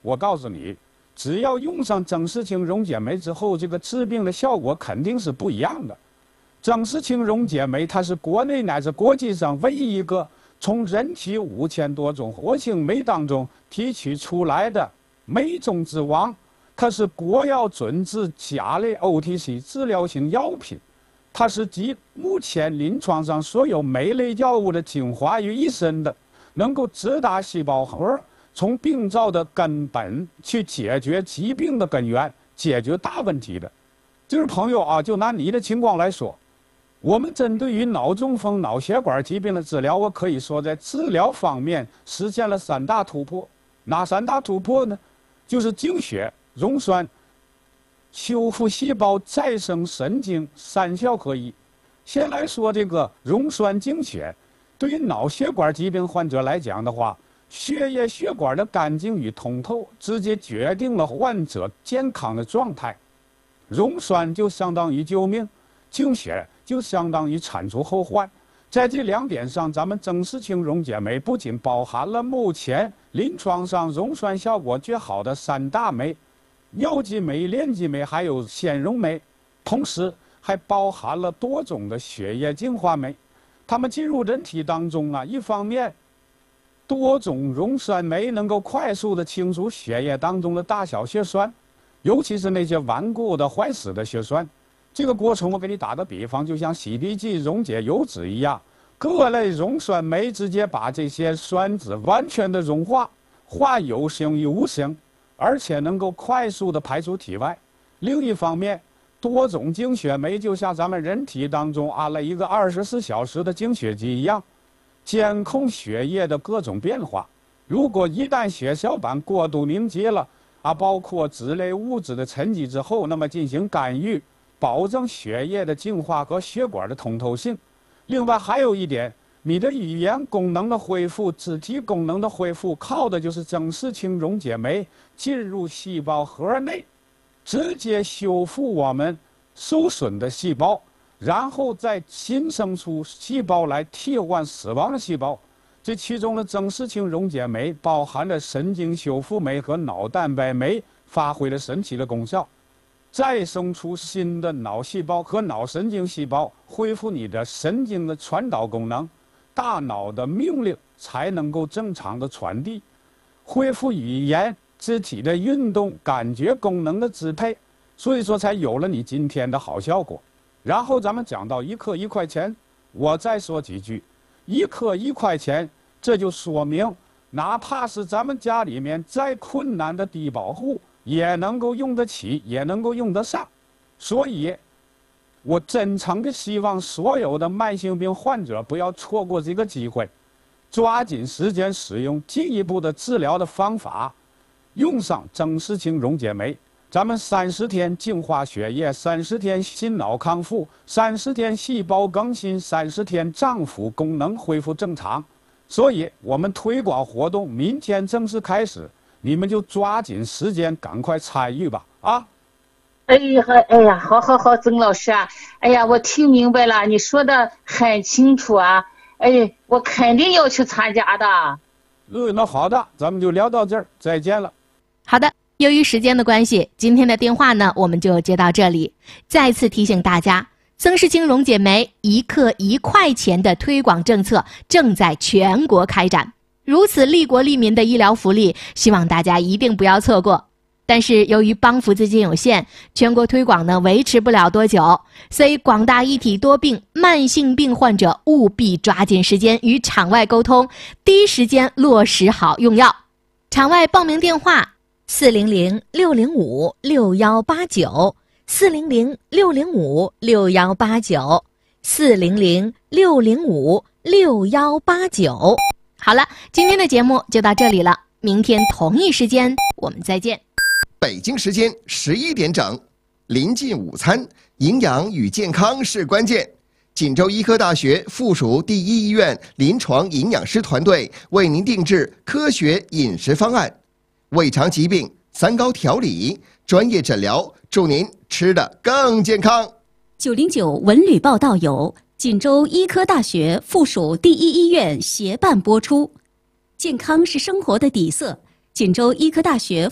我告诉你，只要用上增视氢溶解酶之后，这个治病的效果肯定是不一样的。增视氢溶解酶它是国内乃至国际上唯一一个从人体5000多种活性酶当中提取出来的酶中之王，它是国药准字甲类 OTC 治疗型药品，它是集目前临床上所有酶类药物的精华于一身的，能够直达细胞核，从病灶的根本去解决疾病的根源，解决大问题的。就是朋友啊，就拿你的情况来说，我们针对于脑中风、脑血管疾病的治疗，我可以说在治疗方面实现了3大突破。哪3大突破呢？就是净血、溶栓、修复细胞、再生神经，3效合一。先来说这个溶栓净血，对于脑血管疾病患者来讲的话，血液血管的干净与通透，直接决定了患者健康的状态。溶栓就相当于救命，净血就相当于铲除后患。在这2点上，咱们增视氢溶解酶不仅包含了目前临床上溶栓效果最好的3大酶，尿激酶、链激酶还有纤溶酶，同时还包含了多种的血液净化酶。它们进入人体当中啊，一方面多种溶栓酶能够快速的清除血液当中的大小血栓，尤其是那些顽固的坏死的血栓。这个过程我给你打个比方，就像洗涤剂溶解油脂一样，各类溶栓酶直接把这些栓子完全的融化，化有形于无形，而且能够快速的排出体外。另一方面，多种净血酶就像咱们人体当中安了一个24小时的净血机一样，监控血液的各种变化。如果一旦血小板过度凝结了包括脂类物质的沉积之后，那么进行干预，保证血液的净化和血管的通透性。另外还有一点，你的语言功能的恢复、肢体功能的恢复，靠的就是增视氢溶解酶进入细胞核内，直接修复我们受损的细胞，然后再新生出细胞来替换死亡的细胞。这其中的增视氢溶解酶包含了神经修复酶和脑蛋白酶，发挥了神奇的功效，再生出新的脑细胞和脑神经细胞，恢复你的神经的传导功能，大脑的命令才能够正常的传递，恢复语言、肢体的运动、感觉功能的支配，所以说才有了你今天的好效果。然后咱们讲到1克1块钱，我再说几句，1克1块钱，这就说明哪怕是咱们家里面再困难的低保户也能够用得起，也能够用得上。所以我真诚的希望所有的慢性病患者不要错过这个机会，抓紧时间使用进一步的治疗的方法，用上增视氢溶解酶，咱们30天净化血液，30天心脑康复，30天细胞更新，30天脏腑功能恢复正常。所以我们推广活动明天正式开始，你们就抓紧时间赶快参与吧啊！ 哎呀，好，曾老师啊，哎呀，我听明白了，你说的很清楚啊，哎，我肯定要去参加的。 那好的，咱们就聊到这儿，再见了。 好的，由于时间的关系，今天的电话呢我们就接到这里。再次提醒大家，增视氢溶解酶1克1块钱的推广政策正在全国开展，如此利国利民的医疗福利，希望大家一定不要错过。但是由于帮扶资金有限，全国推广呢维持不了多久，所以广大一体多病、慢性病患者务必抓紧时间与场外沟通，第一时间落实好用药。场外报名电话400-605-6189 400-605-6189 好了，今天的节目就到这里了，明天同一时间我们再见。 北京时间11点整，临近午餐，营养与健康是关键。锦州医科大学附属第一医院临床营养师团队为您定制科学饮食方案，胃肠疾病3高调理，专业诊疗，祝您吃得更健康。 909文旅报道由锦州医科大学附属第一医院协办播出。健康是生活的底色，锦州医科大学